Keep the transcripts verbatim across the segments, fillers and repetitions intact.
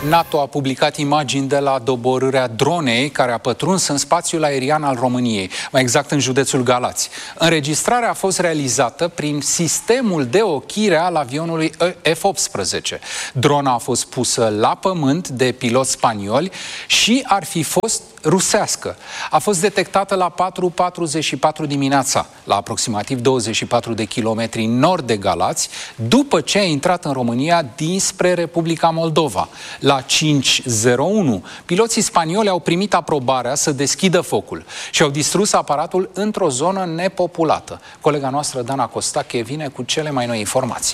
NATO a publicat imagini de la doborârea dronei care a pătruns în spațiul aerian al României, mai exact în județul Galați. Înregistrarea a fost realizată prin sistemul de ochire al avionului F optsprezece. Drona a fost pusă la pământ de piloți spanioli și ar fi fost rusească. A fost detectată la patru patruzeci și patru dimineața, la aproximativ douăzeci și patru de kilometri nord de Galați, după ce a intrat în România dinspre Republica Moldova. La cinci zero unu, piloții spanioli au primit aprobarea să deschidă focul și au distrus aparatul într-o zonă nepopulată. Colega noastră, Dana Costache, vine cu cele mai noi informații.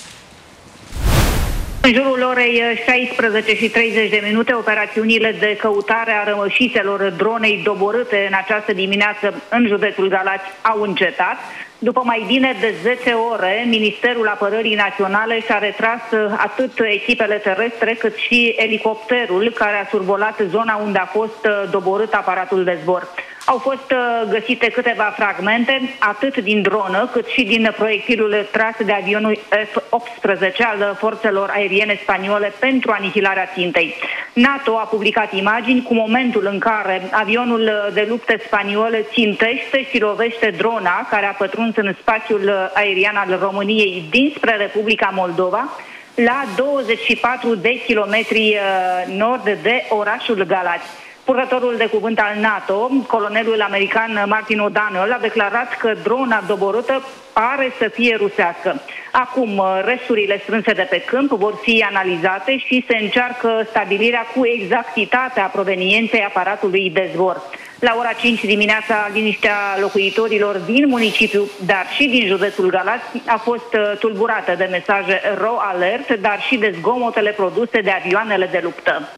În jurul orei șaisprezece și treizeci de minute, operațiunile de căutare a rămășițelor dronei doborâte în această dimineață în județul Galați au încetat. După mai bine de zece ore, Ministerul Apărării Naționale și-a retras atât echipele terestre cât și elicopterul care a survolat zona unde a fost doborât aparatul de zbor. Au fost găsite câteva fragmente, atât din dronă, cât și din proiectilul tras de avionul F optsprezece al forțelor aeriene spaniole pentru anihilarea țintei. NATO a publicat imagini cu momentul în care avionul de luptă spaniol țintește și lovește drona care a pătruns în spațiul aerian al României dinspre Republica Moldova, la douăzeci și patru de kilometri nord de orașul Galați. Purtătorul de cuvânt al NATO, colonelul american Martin O'Donnell, a declarat că drona doborâtă pare să fie rusească. Acum, resturile strânse de pe câmp vor fi analizate și se încearcă stabilirea cu exactitate a provenienței aparatului de zbor. La ora cinci dimineața, liniștea locuitorilor din municipiu, dar și din județul Galați, a fost tulburată de mesaje RAW alert, dar și de zgomotele produse de avioanele de luptă.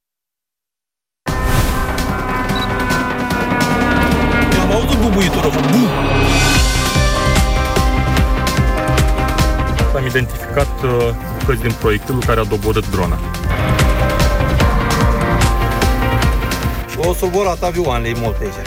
Am auzit bubuitură, bum! Am identificat bucăți din proiectilul care a doborât drona. O survolat avioanele multe aici.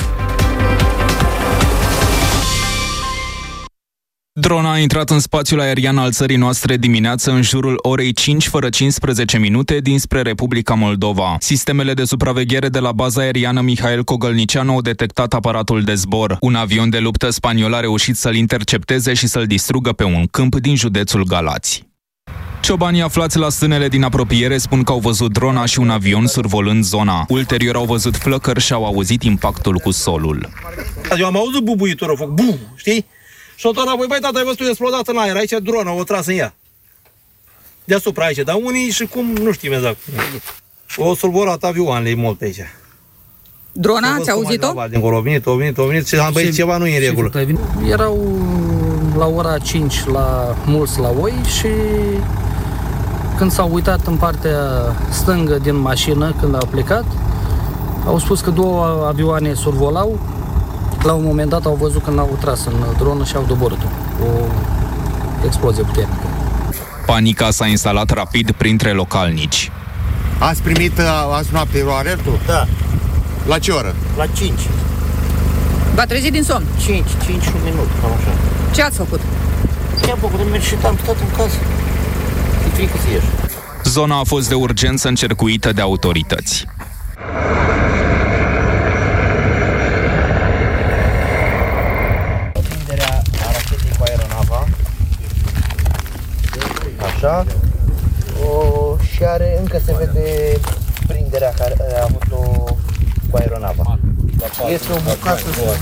Drona a intrat în spațiul aerian al țării noastre dimineață în jurul orei cinci fără cincisprezece minute dinspre Republica Moldova. Sistemele de supraveghere de la baza aeriană Mihail Cogălnicianu au detectat aparatul de zbor. Un avion de luptă spaniol a reușit să-l intercepteze și să-l distrugă pe un câmp din județul Galați. Ciobanii aflați la stânele din apropiere spun că au văzut drona și un avion survolând zona. Ulterior au văzut flăcări și au auzit impactul cu solul. Eu am auzit bubuitură, foc, bum, știi? Și tot înapoi, băi, tata, ai văzut explodat în aer, aici drona, o tras în ea. Deasupra aici, dar unii și cum, nu știm exact. O survolat avioanele multe aici. Drona, ați auzit-o? Dincolo, au venit, au venit, au venit și am băi, ceva nu e în regulă. Erau la ora cinci la mulți la oi și când s-au uitat în partea stângă din mașină, când au plecat, au spus că două avioane survolau. La un moment dat au văzut că n-au tras în dronă și au doborât-o. O explozie puternică. Panica s-a instalat rapid printre localnici. Ați primit azi noapte alertul? Da. La ce oră? La cinci. V-a trezit din somn? cinci, cinci și un minut, cam așa. Ce ați făcut? Ce-am făcut? Am mers și am stat în casă. E frică să ieși. Zona a fost de urgență încercuită de autorități. Așa. O, și are, încă se vede prinderea care a avut-o cu aeronava. Este o bucată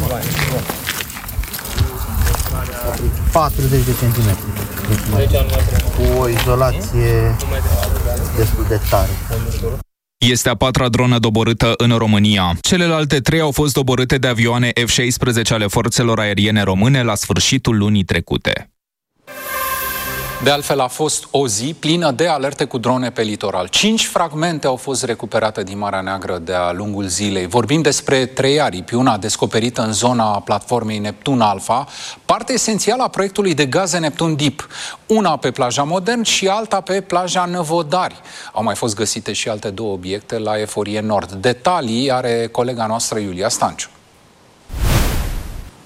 patruzeci de centimetri. Cu o izolație destul de tare. Este a patra dronă doborâtă în România. Celelalte trei au fost doborâte de avioane F șaisprezece ale forțelor aeriene române la sfârșitul lunii trecute. De altfel, a fost o zi plină de alerte cu drone pe litoral. Cinci fragmente au fost recuperate din Marea Neagră de-a lungul zilei. Vorbim despre trei aripi, una descoperită în zona platformei Neptun Alpha, parte esențială a proiectului de gaze Neptun Deep, una pe plaja Modern și alta pe plaja Năvodari. Au mai fost găsite și alte două obiecte la Eforie Nord. Detalii are colega noastră Iulia Stanciu.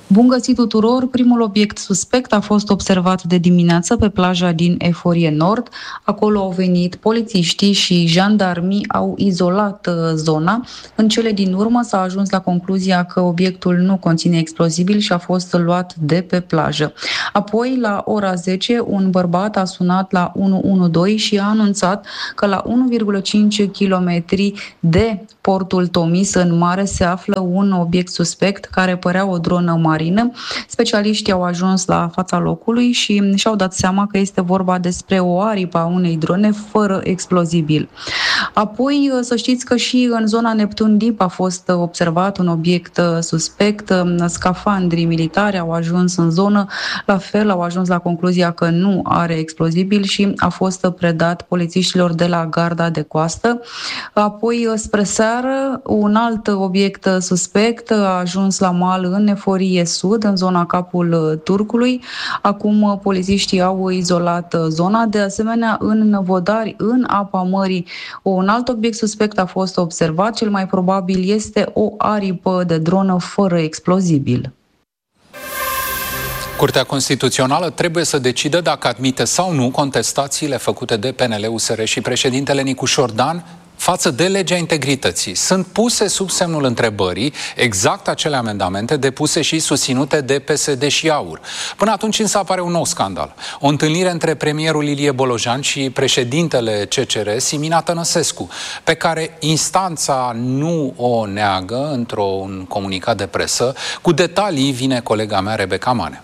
Bun găsit tuturor! Primul obiect suspect a fost observat de dimineață pe plaja din Eforie Nord. Acolo au venit polițiștii și jandarmii au izolat zona. În cele din urmă s-a ajuns la concluzia că obiectul nu conține explozibil și a fost luat de pe plajă. Apoi, la ora zece, un bărbat a sunat la unu unu doi și a anunțat că la unu virgulă cinci kilometri de portul Tomis în mare se află un obiect suspect care părea o dronă marină. Specialiștii au ajuns la fața locului și și-au dat seama că este vorba despre o aripă a unei drone fără explozibil. Apoi, să știți că și în zona Neptun Deep a fost observat un obiect suspect. Scafandrii militari au ajuns în zonă, la fel au ajuns la concluzia că nu are explozibil și a fost predat polițiștilor de la garda de coastă. Apoi, spre seară, un alt obiect suspect a ajuns la mal în Eforie Sud, în zona Capul Turcului. Acum polițiștii au izolat zona. De asemenea, în Năvodari, în apa mării, un alt obiect suspect a fost observat. Cel mai probabil este o aripă de dronă fără explozibil. Curtea Constituțională trebuie să decidă dacă admite sau nu contestațiile făcute de P N L, U S R și președintele Nicușor Dan față de legea integrității. Sunt puse sub semnul întrebării exact acele amendamente depuse și susținute de P S D și AUR. Până atunci însă apare un nou scandal. O întâlnire între premierul Ilie Bolojan și președintele C C R, Simina Tănăsescu, pe care instanța nu o neagă într-un comunicat de presă. Cu detalii vine colega mea Rebecca Mane.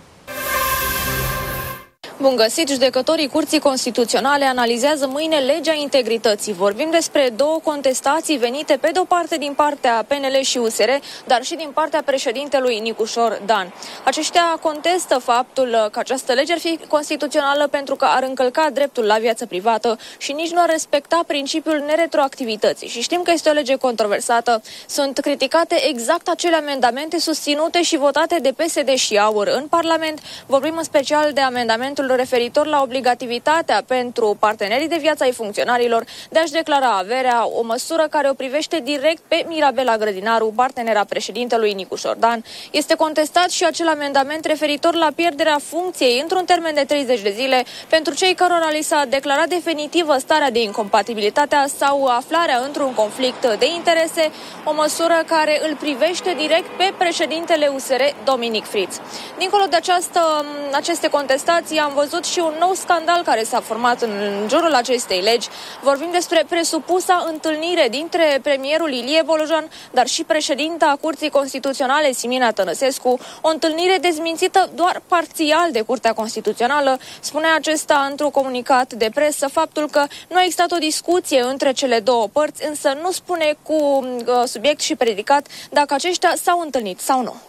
Bun găsit! Judecătorii Curții Constituționale analizează mâine legea integrității. Vorbim despre două contestații venite pe de-o parte din partea P N L și U S R, dar și din partea președintelui Nicușor Dan. Aceștia contestă faptul că această lege ar fi constituțională pentru că ar încălca dreptul la viață privată și nici nu ar respecta principiul neretroactivității. Și știm că este o lege controversată. Sunt criticate exact acele amendamente susținute și votate de P S D și AUR în Parlament. Vorbim în special de amendamentul referitor la obligativitatea pentru partenerii de viață ai funcționarilor de a-și declara averea, o măsură care o privește direct pe Mirabela Grădinaru, partenera președintelui Nicușor Dan. Este contestat și acel amendament referitor la pierderea funcției într-un termen de treizeci de zile pentru cei cărora li s-a declarat definitivă starea de incompatibilitate sau aflarea într-un conflict de interese, o măsură care îl privește direct pe președintele U S R, Dominic Friț. Dincolo de această, aceste contestații, am văzut și un nou scandal care s-a format în, în jurul acestei legi. Vorbim despre presupusa întâlnire dintre premierul Ilie Bolojan, dar și președinta Curții Constituționale, Simina Tănăsescu, o întâlnire dezmințită doar parțial de Curtea Constituțională. Spunea acesta într-un comunicat de presă faptul că nu a existat o discuție între cele două părți, însă nu spune cu uh, subiect și predicat dacă aceștia s-au întâlnit sau nu.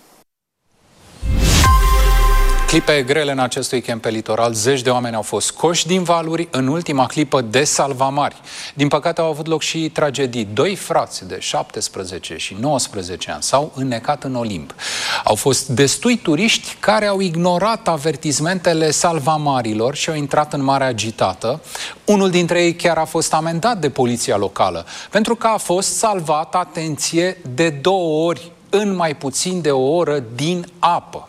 Clipe grele în acest weekend pe litoral. Zeci de oameni au fost scoși din valuri în ultima clipă de salvamari. Din păcate au avut loc și tragedii. Doi frați de șaptesprezece și nouăsprezece ani s-au înnecat în Olimp. Au fost destui turiști care au ignorat avertizmentele salvamarilor și au intrat în mare agitată. Unul dintre ei chiar a fost amendat de poliția locală pentru că a fost salvat, atenție, de două ori în mai puțin de o oră din apă.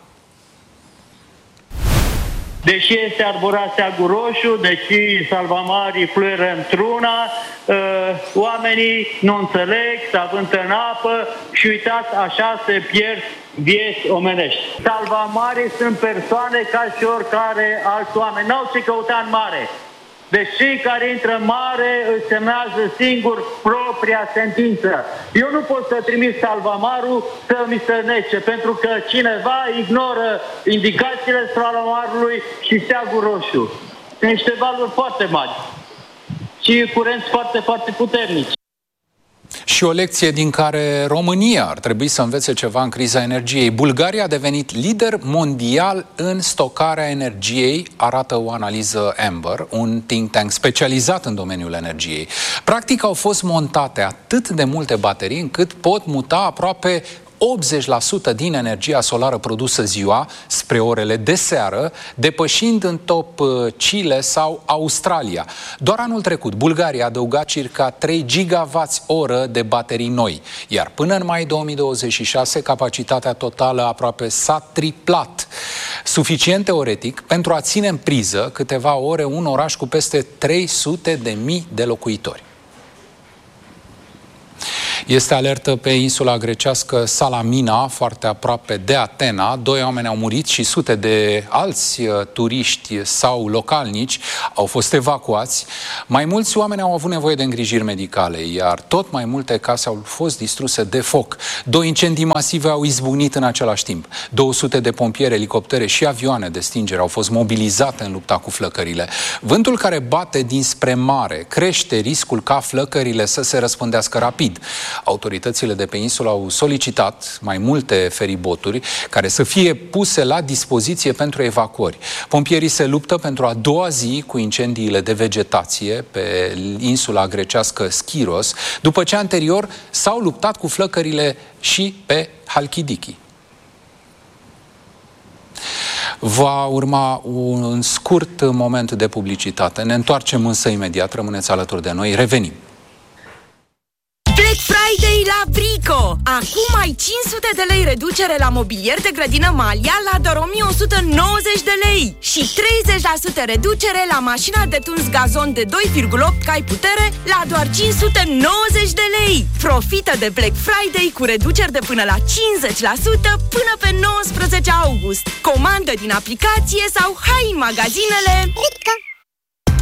Deși este arborat steagul roșu, deși salvamarii fluieră într-una, oamenii nu înțeleg, se avântă în apă și uitați, așa se pierd vieți omenești. Salvamarii sunt persoane ca și oricare alți oameni. N-au ce căuta în mare. Deci cei care intră în mare își semnează singur propria sentință. Eu nu pot să trimit salvamarul să mi se nece, pentru că cineva ignoră indicațiile salvamarului și steagul roșu. Sunt niște valuri foarte mari și curenți foarte, foarte puternici. Și o lecție din care România ar trebui să învețe ceva în criza energiei. Bulgaria a devenit lider mondial în stocarea energiei, arată o analiză Amber, un think tank specializat în domeniul energiei. Practic au fost montate atât de multe baterii încât pot muta aproape optzeci la sută din energia solară produsă ziua spre orele de seară, depășind în top Chile sau Australia. Doar anul trecut, Bulgaria a adăugat circa trei gigawați oră de baterii noi, iar până în mai două mii douăzeci și șase capacitatea totală aproape s-a triplat. Suficient teoretic pentru a ține în priză câteva ore un oraș cu peste trei sute de mii de locuitori. Este alertă pe insula grecească Salamina, foarte aproape de Atena. Doi oameni au murit și sute de alți turiști sau localnici au fost evacuați. Mai mulți oameni au avut nevoie de îngrijiri medicale, iar tot mai multe case au fost distruse de foc. Două incendii masive au izbucnit în același timp. două sute de pompieri, elicoptere și avioane de stingere au fost mobilizate în lupta cu flăcările. Vântul care bate dinspre mare crește riscul ca flăcările să se răspândească rapid. Autoritățile de pe insulă au solicitat mai multe feriboturi care să fie puse la dispoziție pentru evacuări. Pompierii se luptă pentru a doua zi cu incendiile de vegetație pe insula grecească Schiros, după ce anterior s-au luptat cu flăcările și pe Halkidiki. Va urma un scurt moment de publicitate. Ne întoarcem însă imediat. Rămâneți alături de noi. Revenim. Black Friday la Brico! Acum ai cinci sute de lei reducere la mobilier de grădină Malia la doar o mie o sută nouăzeci de lei și treizeci la sută reducere la mașina de tuns gazon de doi virgulă opt cai putere la doar cinci sute nouăzeci de lei. Profită de Black Friday cu reduceri de până la cincizeci la sută până pe nouăsprezece august. Comandă din aplicație sau hai în magazinele Brico.